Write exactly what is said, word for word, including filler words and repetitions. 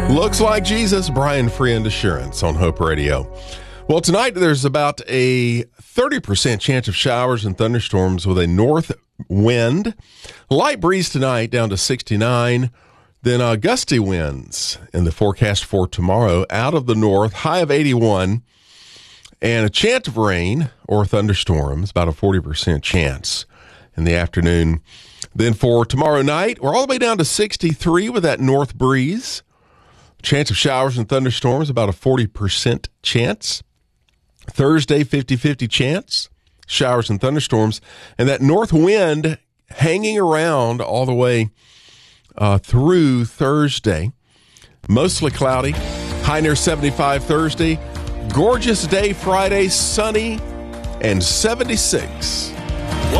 Looks like Jesus, Brian Friend Assurance on Hope Radio. Well, tonight there's about a thirty percent chance of showers and thunderstorms with a north wind. Light breeze tonight down to sixty-nine. Then uh, gusty winds in the forecast for tomorrow out of the north, high of eighty-one. And a chance of rain or thunderstorms, about a forty percent chance in the afternoon. Then for tomorrow night, we're all the way down to sixty-three with that north breeze. Chance of showers and thunderstorms, about a forty percent chance. Thursday, fifty-fifty chance, showers and thunderstorms. And that north wind hanging around all the way uh, through Thursday. Mostly cloudy, high near seventy-five Thursday. Gorgeous day Friday, sunny and seventy-six.